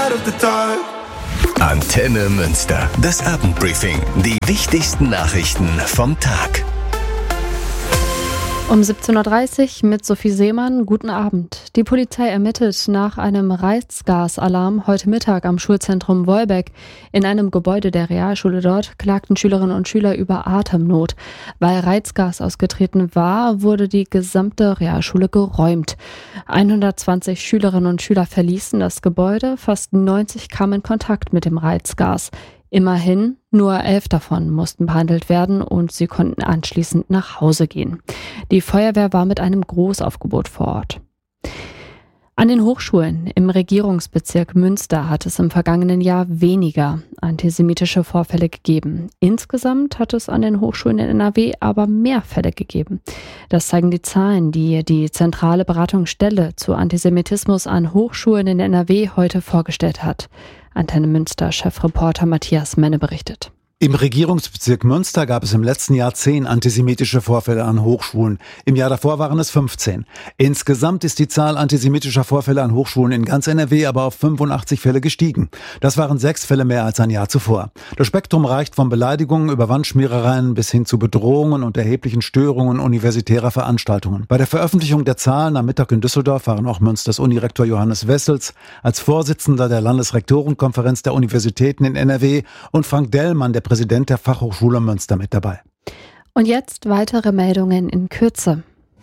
light of the dark. Antenne Münster. Das Abendbriefing. Die wichtigsten Nachrichten vom Tag. Um 17.30 Uhr mit Sophie Seemann. Guten Abend. Die Polizei ermittelt nach einem Reizgasalarm heute Mittag am Schulzentrum Wolbeck. In einem Gebäude der Realschule dort klagten Schülerinnen und Schüler über Atemnot. Weil Reizgas ausgetreten war, wurde die gesamte Realschule geräumt. 120 Schülerinnen und Schüler verließen das Gebäude. Fast 90 kamen in Kontakt mit dem Reizgas. Immerhin, nur 11 davon mussten behandelt werden und sie konnten anschließend nach Hause gehen. Die Feuerwehr war mit einem Großaufgebot vor Ort. An den Hochschulen im Regierungsbezirk Münster hat es im vergangenen Jahr weniger antisemitische Vorfälle gegeben. Insgesamt hat es an den Hochschulen in NRW aber mehr Fälle gegeben. Das zeigen die Zahlen, die die zentrale Beratungsstelle zu Antisemitismus an Hochschulen in NRW heute vorgestellt hat. Antenne Münster Chefreporter Matthias Menne berichtet. Im Regierungsbezirk Münster gab es im letzten Jahr 10 antisemitische Vorfälle an Hochschulen. Im Jahr davor waren es 15. Insgesamt ist die Zahl antisemitischer Vorfälle an Hochschulen in ganz NRW aber auf 85 Fälle gestiegen. Das waren 6 Fälle mehr als ein Jahr zuvor. Das Spektrum reicht von Beleidigungen über Wandschmierereien bis hin zu Bedrohungen und erheblichen Störungen universitärer Veranstaltungen. Bei der Veröffentlichung der Zahlen am Mittag in Düsseldorf waren auch Münsters Unirektor Johannes Wessels als Vorsitzender der Landesrektorenkonferenz der Universitäten in NRW und Frank Dellmann, der Präsident der Fachhochschule Münster, mit dabei. Und jetzt weitere Meldungen in Kürze.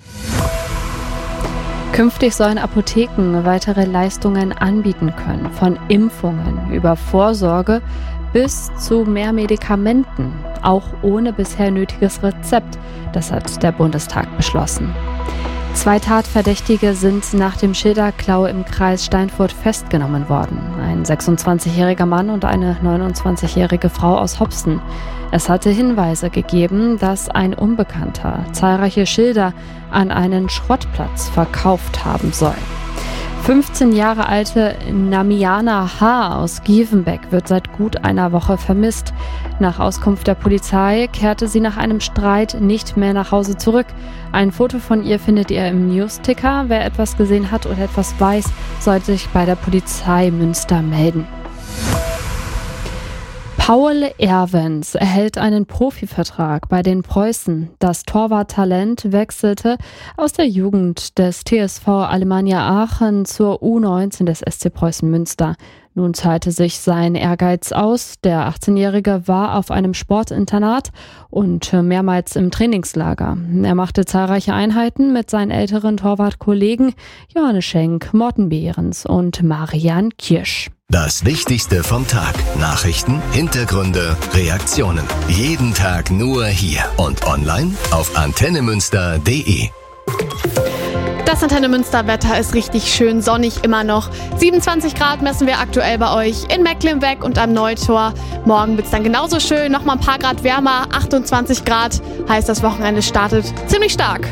Künftig sollen Apotheken weitere Leistungen anbieten können, von Impfungen über Vorsorge bis zu mehr Medikamenten, auch ohne bisher nötiges Rezept. Das hat der Bundestag beschlossen. 2 Tatverdächtige sind nach dem Schilderklau im Kreis Steinfurt festgenommen worden. Ein 26-jähriger Mann und eine 29-jährige Frau aus Hopsten. Es hatte Hinweise gegeben, dass ein Unbekannter zahlreiche Schilder an einen Schrottplatz verkauft haben soll. 15 Jahre alte Namiana H. aus Gievenbeck wird seit gut einer Woche vermisst. Nach Auskunft der Polizei kehrte sie nach einem Streit nicht mehr nach Hause zurück. Ein Foto von ihr findet ihr im Newsticker. Wer etwas gesehen hat oder etwas weiß, sollte sich bei der Polizei Münster melden. Paul Erwens erhält einen Profivertrag bei den Preußen. Das Torwarttalent wechselte aus der Jugend des TSV Alemannia Aachen zur U19 des SC Preußen Münster. Nun zahlte sich sein Ehrgeiz aus. Der 18-Jährige war auf einem Sportinternat und mehrmals im Trainingslager. Er machte zahlreiche Einheiten mit seinen älteren Torwartkollegen Johannes Schenk, Morten Behrens und Marian Kirsch. Das Wichtigste vom Tag. Nachrichten, Hintergründe, Reaktionen. Jeden Tag nur hier und online auf antennemünster.de. Das Antenne Münster Wetter ist richtig schön sonnig immer noch. 27 Grad messen wir aktuell bei euch in Mecklenbeck und am Neutor. Morgen wird es dann genauso schön, nochmal ein paar Grad wärmer, 28 Grad. Heißt, das Wochenende startet ziemlich stark.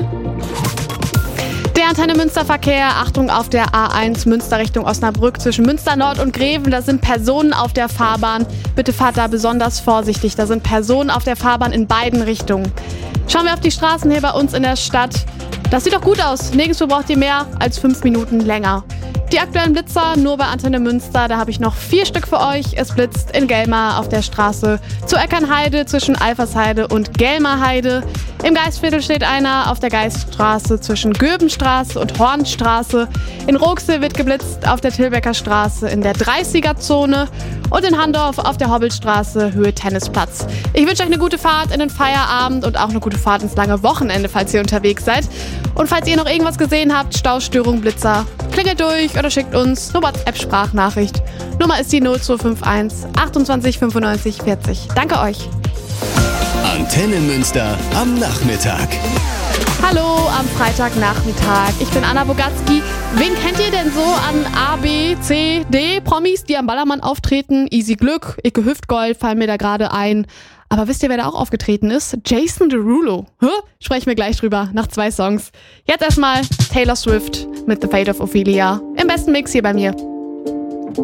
Der Antenne Münster Verkehr, Achtung auf der A1 Münster Richtung Osnabrück zwischen Münster Nord und Greven. Da sind Personen auf der Fahrbahn. Bitte fahrt da besonders vorsichtig. Da sind Personen auf der Fahrbahn in beiden Richtungen. Schauen wir auf die Straßen hier bei uns in der Stadt. Das sieht doch gut aus. Nirgendwo braucht ihr mehr als 5 Minuten länger. Die aktuellen Blitzer nur bei Antenne Münster. Da habe ich noch 4 Stück für euch. Es blitzt in Gelmar auf der Straße zur Eckernheide zwischen Alfersheide und Gelmerheide. Im Geistviertel steht einer auf der Geiststraße zwischen Göbenstraße und Hornstraße. In Rooksel wird geblitzt auf der Tilbecker Straße in der 30er-Zone und in Handorf auf der Hobbelstraße Höhe Tennisplatz. Ich wünsche euch eine gute Fahrt in den Feierabend und auch eine gute Fahrt ins lange Wochenende, falls ihr unterwegs seid. Und falls ihr noch irgendwas gesehen habt, Staustörung, Blitzer, klingelt durch oder schickt uns eine WhatsApp-Sprachnachricht. Nummer ist die 0251 28 95 40. Danke euch. Antenne Münster am Nachmittag. Hallo am Freitagnachmittag. Ich bin Anna Bogatzki. Wen kennt ihr denn so an A, B, C, D Promis, die am Ballermann auftreten? Easy Glück, Icke Hüftgold fallen mir da gerade ein. Aber wisst ihr, wer da auch aufgetreten ist? Jason Derulo. Sprechen wir gleich drüber, nach 2 Songs. Jetzt erstmal Taylor Swift mit The Fate of Ophelia. Im besten Mix hier bei mir.